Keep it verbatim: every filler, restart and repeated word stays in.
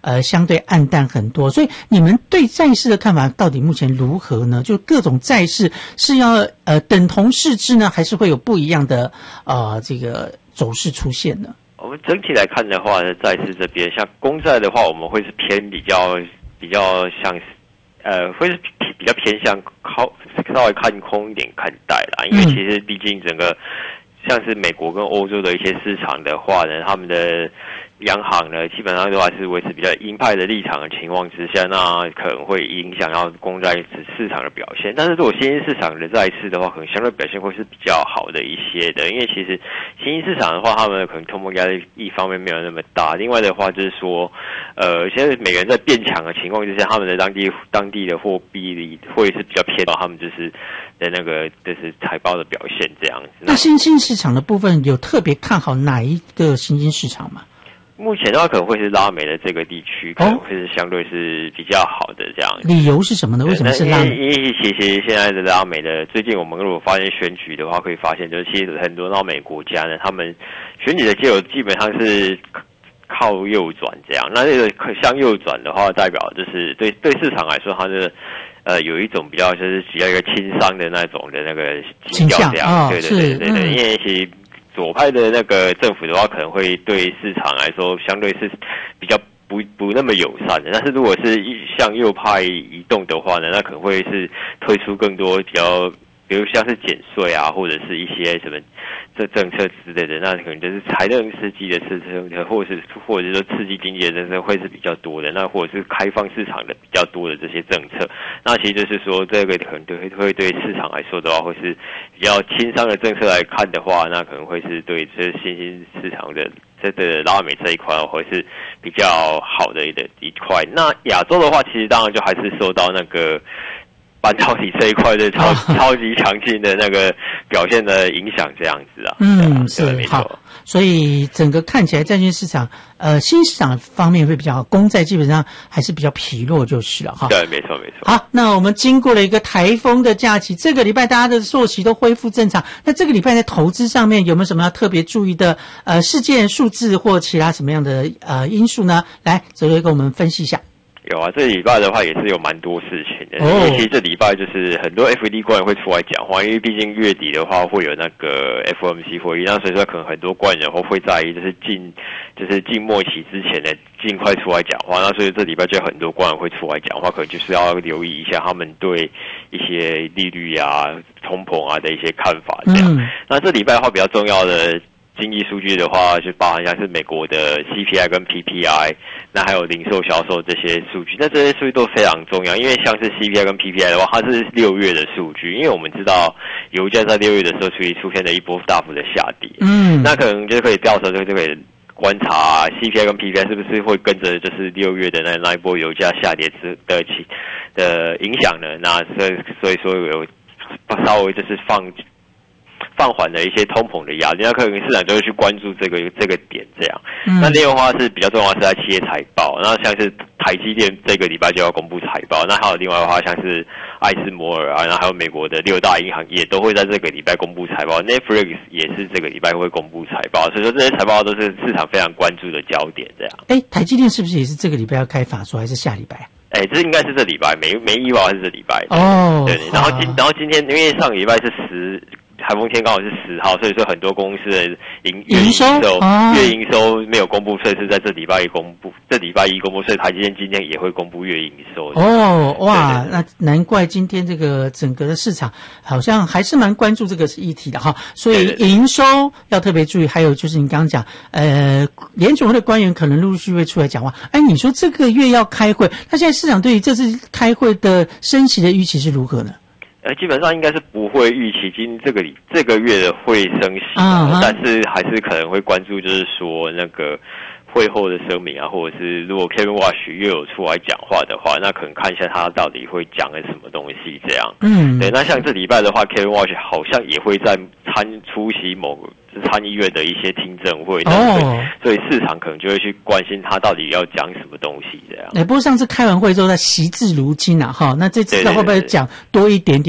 呃相对暗淡很多。所以你们对债市的看法到底目前如何呢？就各种债市是要呃等同视之呢，还是会有不一样的呃这个走势出现呢？ 我们整体来看的话呢，债市这边像公债的话，我们会是偏比较比较像呃会是比较偏向靠稍微看空一点看待啦，因为其实毕竟整个像是美国跟欧洲的一些市场的话呢，他们的央行呢，基本上都还是维持比较鹰派的立场的情况之下，那可能会影响到公债市场的表现。但是如果新兴市场的债市的话，可能相对表现会是比较好的一些的，因为其实新兴市场的话，他们可能通膨压力一方面没有那么大，另外的话就是说，呃，现在美元在变强的情况之下，他们的当地当地的货币里会是比较偏到他们就是的那个就是财报的表现这样子。 那新兴市场的部分有特别看好哪一个新兴市场吗？ 目前的话可能会是拉美的这个地区，可能会是相对是比较好的这样。 理由是什么呢？为什么是拉美？ 因为其实现在的拉美的，最近我们如果发现选举的话，可以发现就是其实很多拉美国家呢，他们选举的结果基本上是靠右转这样。那这个向右转的话，代表就是对对市场来说，它是呃有一种比较就是比较一个轻商的那种的那个倾向这样。 哦、对对对对对，嗯、因为其实左派的那个政府的话，可能会对市场来说相对是比较不不那么友善的。但是如果是向右派移动的话呢，那可能会是推出更多比较，比如像是减税啊，或者是一些什么这政策之类的，那可能就是财政刺激的政策，或者是或者是说刺激经济的政策会是比较多的，那或者是开放市场的比较多的这些政策。那其实就是说，这个可能对会对市场来说的话，会是比较轻商的政策来看的话，那可能会是对这新兴市场的这个拉美这一块会是比较好的一的一块。那亚洲的话，其实当然就还是受到那个半导体这一块的超、哦、超级强劲的那个表现的影响，这样子啊。 嗯，啊、是没错。所以整个看起来债券市场，呃，新市场方面会比较好，公债基本上还是比较疲弱就是了哈。 对，没错没错。 好，那我们经过了一个台风的假期，这个礼拜大家的作息都恢复正常。那这个礼拜在投资上面有没有什么要特别注意的呃事件数字或其他什么样的呃因素呢？来，泽瑞跟我们分析一下。 有啊，这礼拜的话也是有蛮多事情的。因为其实这礼拜就是很多 F E D 官员会出来讲话，因为毕竟月底的话会有那个 F O M C 会议，那所以说可能很多官员会在意就是近就是近末期之前的尽快出来讲话。那所以这礼拜就很多官员会出来讲话，可能就是要留意一下他们对一些利率啊、通膨啊的一些看法这样。嗯、那这礼拜的话比较重要的经济数据的话，就包含像是美国的 C P I 跟 P P I， 那还有零售销售这些数据，那这些数据都非常重要，因为像是 C P I 跟 P P I 的话，它是六月的数据，因为我们知道油价在六月的时候出出现了一波大幅的下跌，嗯，那可能就可以调查，就就可以观察 C P I 跟 P P I 是不是会跟着就是六月的那那一波油价下跌之的起的影响呢？那所以所以说有稍微就是放。放缓了一些通膨的压力，那可能市场就会去关注这个这个点这样。嗯、那另外的话是比较重要的是在企业财报，那像是台积电这个礼拜就要公布财报，那还有另外的话像是艾斯摩尔啊，然后还有美国的六大银行也都会在这个礼拜公布财报 ，Netflix 也是这个礼拜会公布财报，所以说这些财报都是市场非常关注的焦点这样。 哎，台积电是不是也是这个礼拜要开法说，还是下礼拜？ 哎、欸，这应该是这礼拜，没没意外是这礼拜。 哦， 对，然后今然后今天因为上个礼拜是十。台风天刚好是十号，所以说很多公司的营月营收、哦、月营收没有公布，所以是在这礼拜一公布，这礼拜一公布，所以台积电今天也会公布月营收。 哦，哇，对对对，那难怪今天这个整个的市场好像还是蛮关注这个议题的哈。所以营收要特别注意，还有就是你刚刚讲，呃，联总会的官员可能陆续会出来讲话。哎，你说这个月要开会，那现在市场对于这次开会的升息的预期是如何呢？ 呃，基本上应该是不会预期今这个里这个月的会升息，啊、但是还是可能会关注，就是说那个会后的声明啊，或者是如果 Kevin Walsh 又有出来讲话的话，那可能看一下他到底会讲了什么东西这样。嗯，对，那像这礼拜的话 ，Kevin Walsh 好像也会在参出席某个参议院的一些听证会，哦，所以市场可能就会去关心他到底要讲什么东西这样。 哎，不过上次开完会之后，他惜字如金啊，哈，那这次会不会讲多一点点？